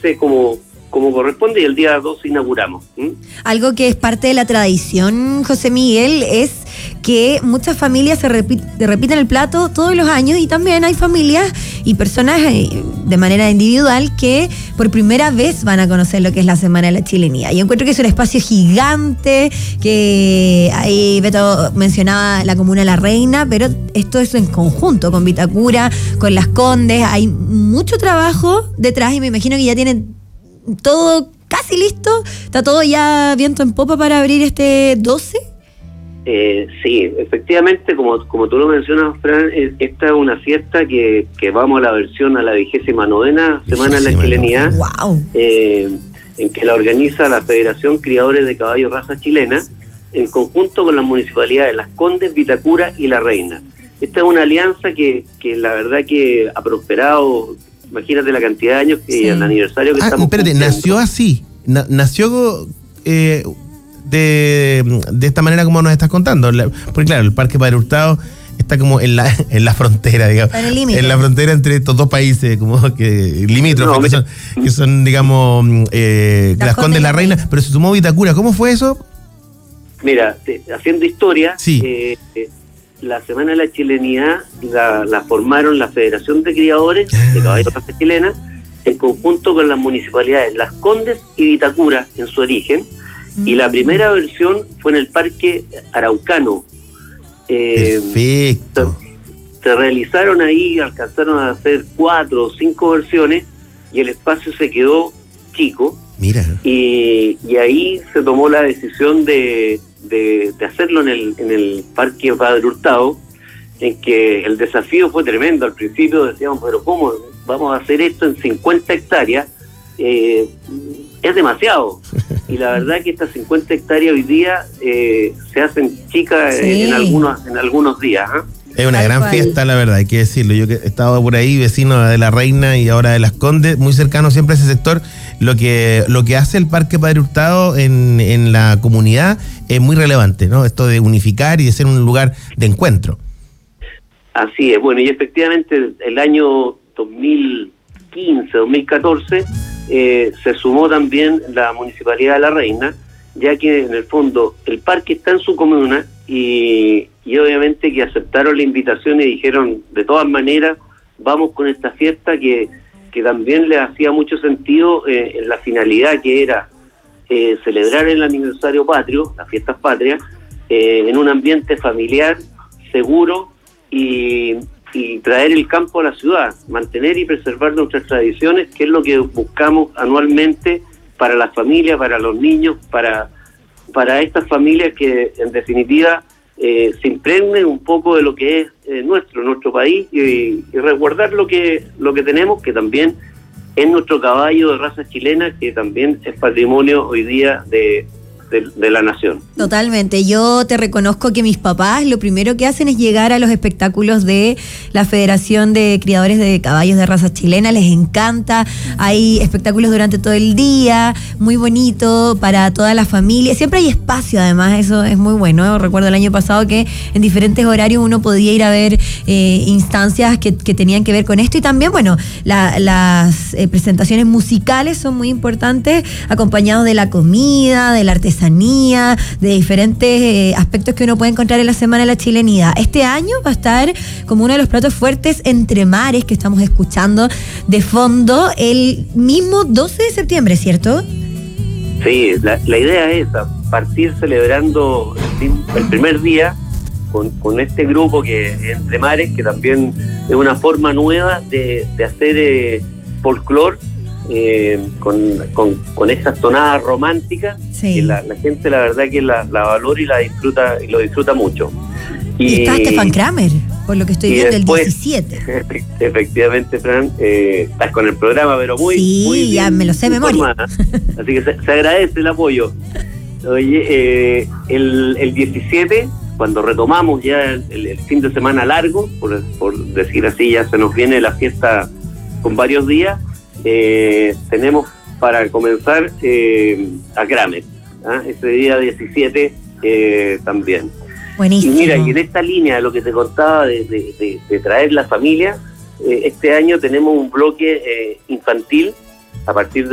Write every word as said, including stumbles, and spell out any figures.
hace como, como corresponde y el día dos inauguramos. ¿Mm? Algo que es parte de la tradición, José Miguel, es que muchas familias se repiten, repiten el plato todos los años y también hay familias y personas eh, de manera individual que por primera vez van a conocer lo que es la Semana de la Chilenía. Yo encuentro que es un espacio gigante, que ahí Beto mencionaba la comuna de La Reina, pero esto es en conjunto con Vitacura, con Las Condes, hay mucho trabajo detrás y me imagino que ya tienen todo casi listo, está todo ya viento en popa para abrir este doce. Eh, sí, efectivamente, como, como tú lo mencionas, Fran, eh, esta es una fiesta que, que vamos a la versión a la vigésima novena Semana de la Chilenidad, wow. eh, en que la organiza la Federación Criadores de Caballos Raza Chilena, en conjunto con las municipalidades Las Condes, Vitacura y La Reina. Esta es una alianza que, que la verdad que ha prosperado, imagínate la cantidad de años que sí. El aniversario que ah, estamos espérate, cumpliendo. Nació así, Na, nació... Eh, De, de esta manera como nos estás contando, porque claro, el Parque Padre Hurtado está como en la en la frontera, digamos, en, el en la frontera entre estos dos países como que limítrofes, no, que, son, que son digamos eh, Las Condes, La Reina, pero se sumó Vitacura. ¿Cómo fue eso? Mira, te, haciendo historia, sí. eh, eh, la Semana de la Chilenidad la, la formaron la Federación de Criadores de Caballos de Raza Chilena en conjunto con las municipalidades Las Condes y Vitacura en su origen. Y la primera versión fue en el Parque Araucano. Eh, Perfecto. Se, se realizaron ahí, alcanzaron a hacer cuatro o cinco versiones y el espacio se quedó chico. Mira. Y, y ahí se tomó la decisión de, de, de hacerlo en el, en el Parque Padre Hurtado, en que el desafío fue tremendo. Al principio decíamos, pero ¿cómo vamos a hacer esto en cincuenta hectáreas? Eh, es demasiado. Y la verdad que estas cincuenta hectáreas hoy día eh, se hacen chicas sí. en algunos en algunos días. ¿eh? Es una gran fiesta, la verdad, hay que decirlo. Yo que he estado por ahí, vecino de La Reina y ahora de Las Condes, muy cercano siempre a ese sector. Lo que lo que hace el Parque Padre Hurtado en, en la comunidad es muy relevante, ¿no? Esto de unificar y de ser un lugar de encuentro. Así es. Bueno, y efectivamente el año dos mil quince, dos mil catorce Eh, se sumó también la Municipalidad de La Reina, ya que en el fondo el parque está en su comuna y, y obviamente que aceptaron la invitación y dijeron de todas maneras vamos con esta fiesta que, que también le hacía mucho sentido eh, en la finalidad que era eh, celebrar el aniversario patrio, las fiestas patrias, eh, en un ambiente familiar, seguro y y traer el campo a la ciudad, mantener y preservar nuestras tradiciones, que es lo que buscamos anualmente para las familias, para los niños, para, para estas familias que en definitiva eh, se impregnen un poco de lo que es eh, nuestro, nuestro país y, y resguardar lo que, lo que tenemos, que también es nuestro caballo de raza chilena, que también es patrimonio hoy día de De, de la nación. Totalmente. Yo te reconozco que mis papás lo primero que hacen es llegar a los espectáculos de la Federación de Criadores de Caballos de Raza Chilena. Les encanta. Hay espectáculos durante todo el día, muy bonito para toda la familia. Siempre hay espacio, además, eso es muy bueno. Recuerdo el año pasado que en diferentes horarios uno podía ir a ver eh, instancias que, que tenían que ver con esto. Y también, bueno, la, las eh, presentaciones musicales son muy importantes, acompañados de la comida, de la artesanía, de diferentes eh, aspectos que uno puede encontrar en la Semana de la Chilenidad. Este año va a estar como uno de los platos fuertes Entre Mares, que estamos escuchando de fondo, el mismo doce de septiembre, ¿cierto? Sí, la, la idea es esa, partir celebrando el, el primer día con, con este grupo que es Entre Mares, que también es una forma nueva de, de hacer eh, folclore, Eh, con, con, con esas tonadas románticas, sí. que la, la gente la verdad que la, la valora y la disfruta y lo disfruta mucho. Y, y está Stefan Kramer, por lo que estoy viendo, después, el diecisiete. Efectivamente, Fran, eh, estás con el programa, pero muy, sí, muy bien ya me lo sé de memoria. Así que se, se agradece el apoyo. Oye, eh, el, el diecisiete, cuando retomamos ya el, el, el fin de semana largo, por, por decir así, ya se nos viene la fiesta con varios días. Eh, tenemos para comenzar eh, a Kramer, ¿ah? Ese día diecisiete eh, también. Buenísimo. Y mira, y en esta línea de lo que te contaba de, de, de, de traer la familia, eh, este año tenemos un bloque eh, infantil a partir de